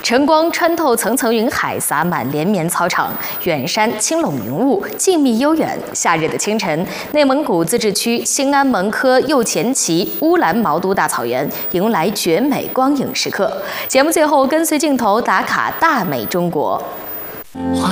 晨光穿透层层云海，洒满连绵操场，远山轻拢云雾，静谧悠远。夏日的清晨，内蒙古自治区兴安盟科右前旗乌兰毛都大草原迎来绝美光影时刻。节目最后，跟随镜头打卡大美中国。